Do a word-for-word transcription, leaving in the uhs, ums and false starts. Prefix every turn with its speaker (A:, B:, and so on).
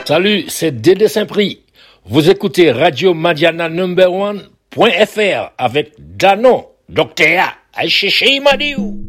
A: Salut, c'est Dédé Saint-Prix. Vous écoutez Radio Madiana Number One point F R avec Danon, Docteur A. Aïe Madiou.